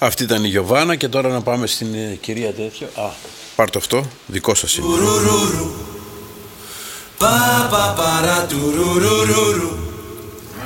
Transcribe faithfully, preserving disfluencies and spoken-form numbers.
Αυτή ήταν η Γιωβάνα και τώρα να πάμε στην ε, κυρία τέτοιο. Α, πάρ' το αυτό, δικό σας είναι.